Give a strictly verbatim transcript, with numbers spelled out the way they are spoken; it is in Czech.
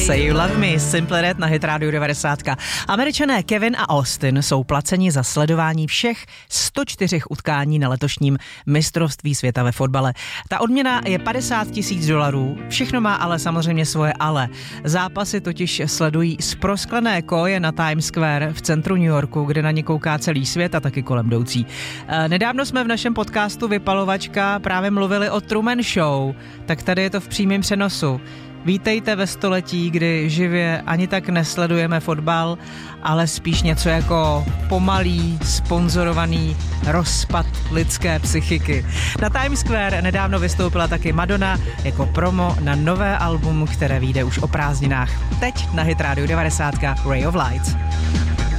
Say You Love Me, Simple Red na Hit Radio devadesát. Američané Kevin a Austin jsou placeni za sledování všech sto čtyři utkání na letošním mistrovství světa ve fotbale. Ta odměna je padesát tisíc dolarů, všechno má ale samozřejmě svoje ale. Zápasy totiž sledují z prosklené koje na Times Square v centru New Yorku, kde na ně kouká celý svět a taky kolem jdoucí. Nedávno jsme v našem podcastu Vypalovačka právě mluvili o Truman Show, tak tady je to v přímém přenosu. Vítejte ve století, kdy živě ani tak nesledujeme fotbal, ale spíš něco jako pomalý, sponzorovaný rozpad lidské psychiky. Na Times Square nedávno vystoupila taky Madonna jako promo na nové album, které vyjde už o prázdninách. Teď na Hit Radio devadesát Ray of Light.